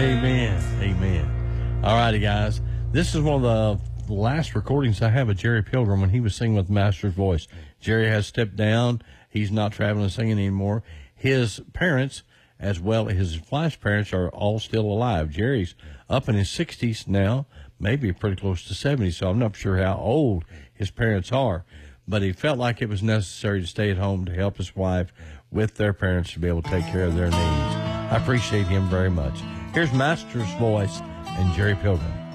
Amen. Amen. All righty, guys. This is one of the last recordings I have of Jerry Pilgrim when he was singing with Master's Voice. Jerry has stepped down. He's not traveling and singing anymore. His parents, as well as his wife's parents, are all still alive. Jerry's up in his 60s now, maybe pretty close to 70, so I'm not sure how old his parents are. But he felt like it was necessary to stay at home to help his wife with their parents to be able to take care of their needs. I appreciate him very much. Here's Master's Voice and Jerry Pilgrim.